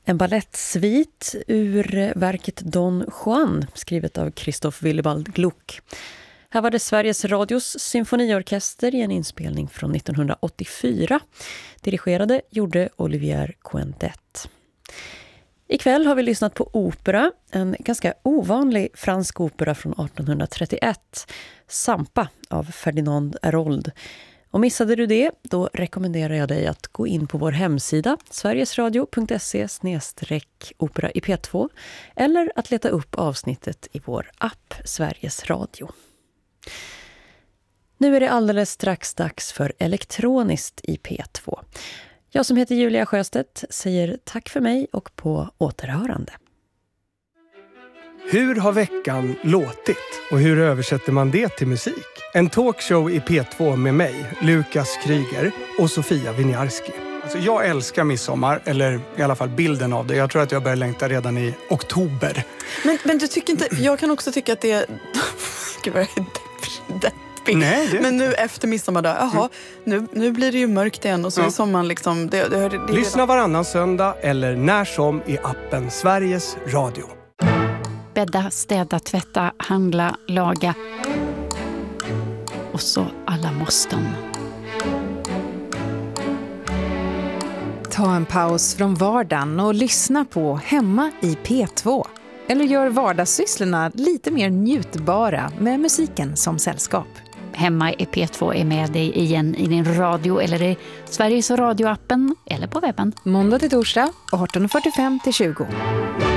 En ballettsvit ur verket Don Juan, skrivet av Christoph Willibald Gluck. Här var det Sveriges Radios symfoniorkester i en inspelning från 1984. Dirigerade gjorde Olivier Cointet. Ikväll har vi lyssnat på opera, en ganska ovanlig fransk opera från 1831, Sampa av Ferdinand Hérold. Och missade du det, då rekommenderar jag dig att gå in på vår hemsida sverigesradio.se/opera i P2 eller att leta upp avsnittet i vår app Sveriges Radio. Nu är det alldeles strax dags för elektroniskt i P2. Jag som heter Julia Sjöstedt säger tack för mig och på återhörande. Hur har veckan låtit och hur översätter man det till musik? En talkshow i P2 med mig, Lukas Kryger och Sofia Winiarski. Alltså jag älskar midsommar, eller i alla fall bilden av det. Jag tror att jag börjar längta redan i oktober. Men du tycker inte, jag kan också tycka att det är... Gud vad det. Nej, det... Men nu efter midsommardag, nu blir det ju mörkt igen och så är sommaren liksom... Lyssna varannan söndag eller när som i appen Sveriges Radio. Bädda, städa, tvätta, handla, laga. Och så alla måsten. Ta en paus från vardagen och lyssna på Hemma i P2. Eller gör vardagssysslorna lite mer njutbara med musiken som sällskap. Hemma i P2 är med dig igen i din radio eller i Sveriges radioappen eller på webben. Måndag till torsdag 18:45 till 20.